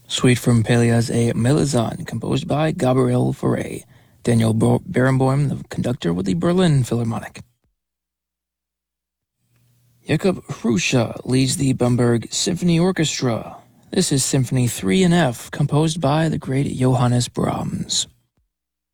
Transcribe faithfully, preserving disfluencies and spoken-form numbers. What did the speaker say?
Suite from Pelléas et Melisande, composed by Gabriel Fauré. Daniel Barenboim, the conductor with the Berlin Philharmonic. Jakob Fruscia leads the Bamberg Symphony Orchestra. This is Symphony three in F, composed by the great Johannes Brahms.